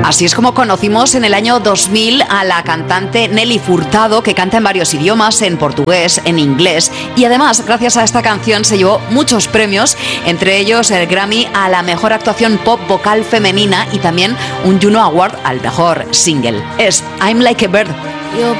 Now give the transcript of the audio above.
Así es como conocimos en el año 2000 a la cantante Nelly Furtado, que canta en varios idiomas, en portugués, en inglés, y además, gracias a esta canción, se llevó muchos premios, entre ellos el Grammy a la mejor actuación pop vocal femenina y también un Juno Award al mejor single. Es I'm Like a Bird. Your